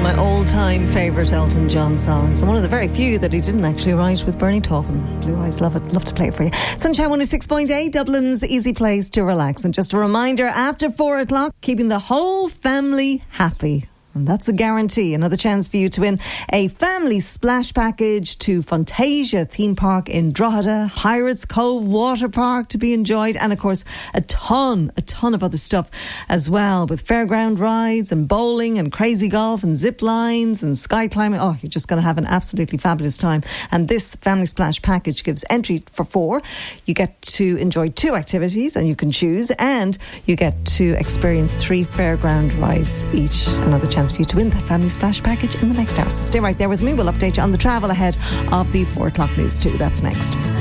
my all-time favourite Elton John songs, and one of the very few that he didn't actually write with Bernie Taupin. Blue Eyes, love it. Love to play it for you. Sunshine 106.8, Dublin's easy place to relax. And just a reminder, after 4 o'clock, keeping the whole family happy. And that's a guarantee. Another chance for you to win a family splash package to Fantasia theme park in Drogheda, Pirates Cove water park to be enjoyed, and of course a ton of other stuff as well, with fairground rides and bowling and crazy golf and zip lines and sky climbing. Oh, you're just going to have an absolutely fabulous time. And this family splash package gives entry for 4. You get to enjoy 2 activities, and you can choose, and you get to experience 3 fairground rides each. Another chance for you to win that family splash package in the next hour. So stay right there with me. We'll update you on the travel ahead of the 4 o'clock news too. That's next.